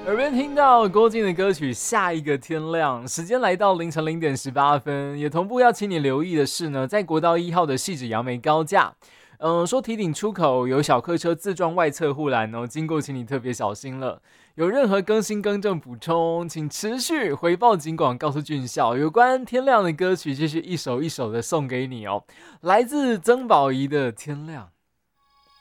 耳边听到郭靖的歌曲《下一个天亮》，时间来到凌晨0点18分，也同步要请你留意的是呢，在国道1号的汐止杨梅高架，说堤顶出口有小客车自撞外侧护栏哦，经过请你特别小心了。有任何更新更正补充，请持续回报警广，告诉俊孝有关天亮的歌曲，继续一首一首的送给你哦。来自曾宝仪的《天亮》。